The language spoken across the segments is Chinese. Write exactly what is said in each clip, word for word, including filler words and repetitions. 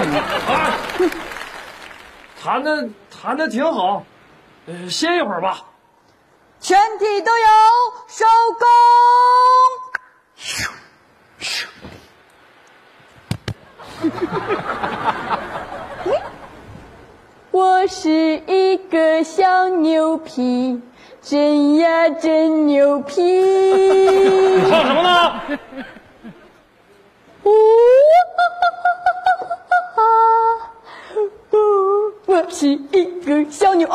啊，弹的弹的挺好，呃，歇一会儿吧。 全体都有收工。我是一个小牛皮，真呀真牛皮。 你唱什么呢？ 呜我是一个小牛哦。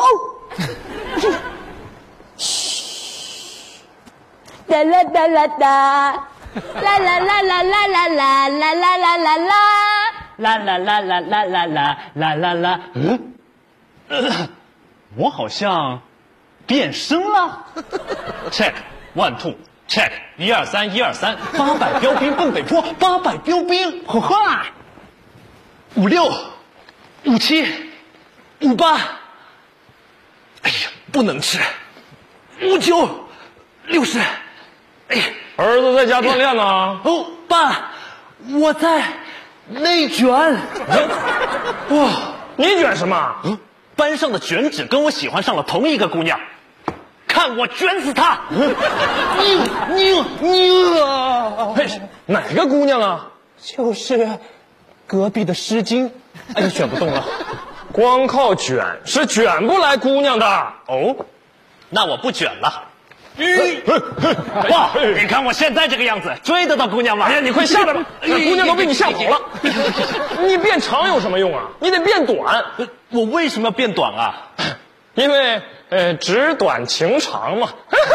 嘘，哒啦哒啦哒，啦啦啦啦啦啦啦啦啦啦啦啦， 啦啦啦啦啦啦啦啦啦啦。嗯，我好像变声了。Check one two check 一二三一二三，八百标兵奔北坡，八百标兵，哈哈。五六五七五八，哎呀，不能吃。五九六十，哎呀， 儿子在家锻炼呢。 哦，爸，我在内卷。 哇，你卷什么？ 嗯，班上的卷纸跟我喜欢上了同一个姑娘，看我卷死她！你你你啊！ 嘿，哪个姑娘啊？ 就是隔壁的诗经。哎呀，卷不动了。 光靠卷是卷不来姑娘的。 哦，那我不卷了。哇，你看我现在这个样子，追得到姑娘吗？ 哎呀，你快下来吧，这姑娘都被你吓跑了。你变长有什么用啊？你得变短。 我为什么要变短啊？ 因为呃，纸短情长嘛。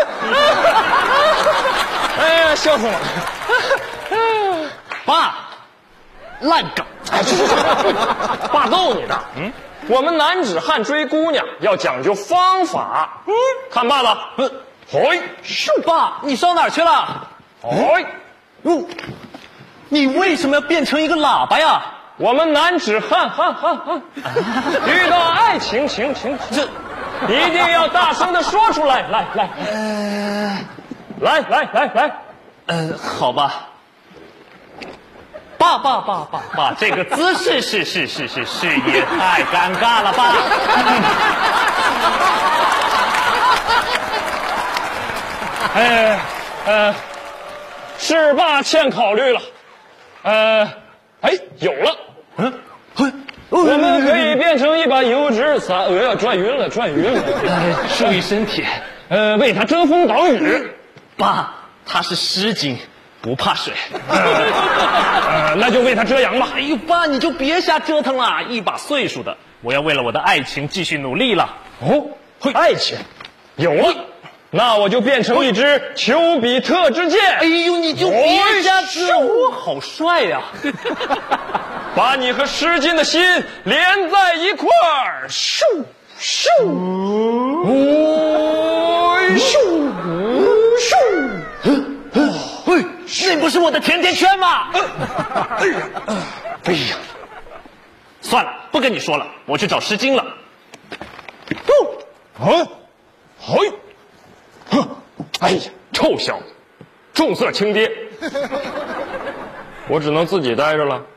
哎呀，笑死我了。 爸，烂梗。 爸逗你的。嗯，我们男子汉追姑娘要讲究方法。嗯，看爸的。嗯。嘿， 是爸，你上哪儿去了？ 嘿， 哦，你为什么要变成一个喇叭呀？ 我们男子汉汉汉汉，遇到爱情情情，这一定要大声的说出来，来来，呃，来来来来， 呃，好吧。爸爸爸爸爸，这个姿势是是是是是也太尴尬了吧。 哎，呃，是爸欠考虑了，呃，哎，有了，嗯， 嘿， 我们可以变成一把油纸伞，哎呀，转晕了，转晕了， 哎，注意身体， 呃，为他遮风挡雨。 爸，他是诗经，不怕水， 呃，呃，那就为他遮阳吧。 哎呦，爸，你就别瞎折腾了，一把岁数的，我要为了我的爱情继续努力了。 哦，爱情，有了。那我就变成一支丘比特之箭。 哎呦，你就别瞎折，我好帅呀！ 把你和诗经的心连在一块儿，咻咻，咻咻， 嘿，那不是我的甜甜圈吗？ 哎呀，哎呀， 算了，不跟你说了，我去找诗经了。 哦，啊，嘿。哼，哎呀，臭小子，重色轻爹，我只能自己待着了。